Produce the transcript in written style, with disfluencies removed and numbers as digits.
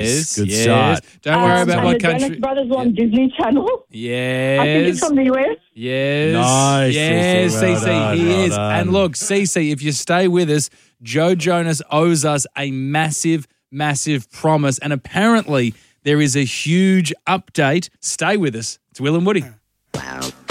Good start. Don't worry about and what the Jonas country. Brothers on Disney Channel. Yes. I think it's from the US. Yes. Nice, Yes, Cece. Well Cece, done, he well is. done. And look, Cece, if you stay with us, Joe Jonas owes us a massive, massive promise. And apparently there is a huge update. Stay with us. It's Will and Woody. Wow.